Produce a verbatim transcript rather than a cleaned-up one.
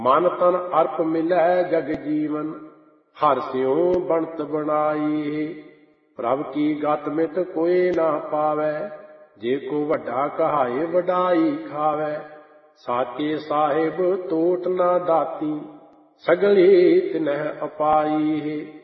मन तन अर्प मिलै जग जीवन, हर स्यों बनत बनाई। प्रभ की गत मिट कोई ना पावै, जे को वड्डा कहाए वडाई खावै। साचे साहिब टोट ना दाती, सगली तिनह अपाई।